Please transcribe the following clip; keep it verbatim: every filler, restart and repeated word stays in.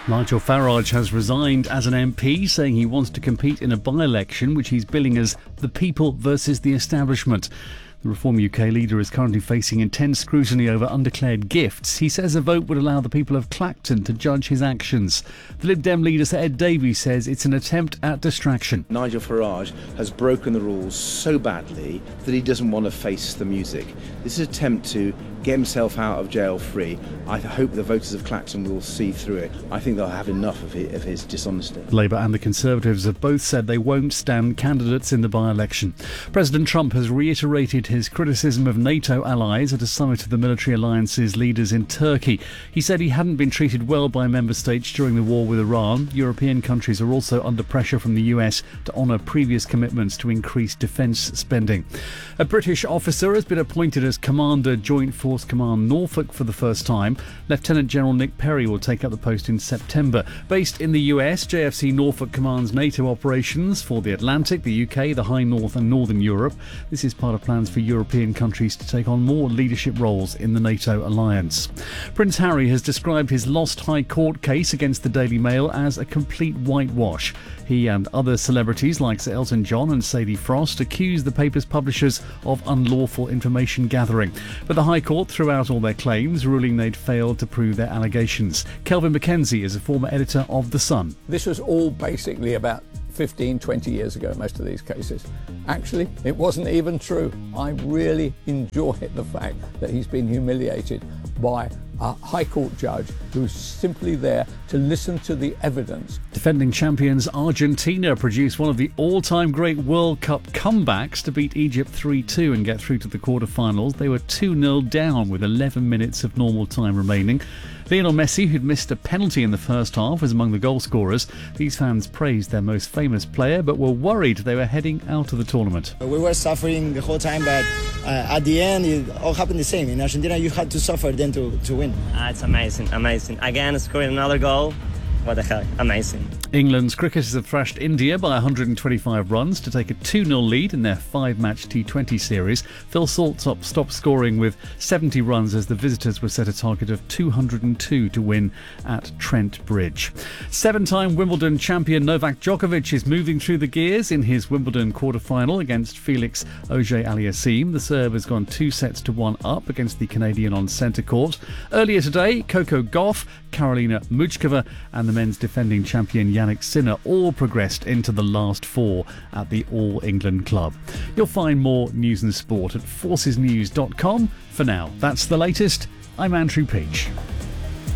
Nigel Farage has resigned as an M P, saying he wants to compete in a by-election which he's billing as the people versus the establishment. The Reform U K leader is currently facing intense scrutiny over undeclared gifts. He says a vote would allow the people of Clacton to judge his actions. The Lib Dem leader, Sir Ed Davey, says it's an attempt at distraction. Nigel Farage has broken the rules so badly that he doesn't want to face the music. This is an attempt to get himself out of jail free. I hope the voters of Clacton will see through it. I think they'll have enough of his, of his dishonesty. Labour and the Conservatives have both said they won't stand candidates in the by-election. President Trump has reiterated his criticism of NATO allies at a summit of the military alliance's leaders in Turkey. He said he hadn't been treated well by member states during the war with Iran. European countries are also under pressure from the U S to honour previous commitments to increase defence spending. A British officer has been appointed as Commander Joint Force Command Norfolk for the first time. Lieutenant General Nick Perry will take up the post in September. Based in the U S, J F C Norfolk commands NATO operations for the Atlantic, the U K, the High North and Northern Europe. This is part of plans for European countries to take on more leadership roles in the NATO alliance. Prince Harry has described his lost High Court case against the Daily Mail as a complete whitewash. He and other celebrities like Sir Elton John and Sadie Frost accused the paper's publishers of unlawful information gathering. But the High Court threw out all their claims, ruling they'd failed to prove their allegations. Kelvin MacKenzie is a former editor of The Sun. This was all basically about fifteen, twenty years ago, most of these cases. Actually, it wasn't even true. I really enjoy the fact that he's been humiliated by a High Court judge who's simply there to listen to the evidence. Defending champions Argentina produced one of the all-time great World Cup comebacks to beat Egypt three two and get through to the quarter-finals. They were two nil down with eleven minutes of normal time remaining. Lionel Messi, who'd missed a penalty in the first half, was among the goal scorers. These fans praised their most famous player, but were worried they were heading out of the tournament. We were suffering the whole time, but uh, at the end, it all happened the same. In Argentina, you had to suffer then to, to win. Uh, it's amazing, amazing. Again, scoring another goal. What the hell, amazing. England's cricketers have thrashed India by one hundred twenty-five runs to take a two nil lead in their five-match T twenty series. Phil Saltop stopped scoring with seventy runs as the visitors were set a target of two hundred two to win at Trent Bridge. Seven-time Wimbledon champion Novak Djokovic is moving through the gears in his Wimbledon quarter-final against Felix Auger-Aliassime. The Serb has gone two sets to one up against the Canadian on centre court. Earlier today, Coco Gauff, Karolina Muchkova and the men's defending champion Yannick Sinner all progressed into the last four at the All England Club. You'll find more news and sport at forces news dot com. For now, that's the latest. I'm Andrew Peach.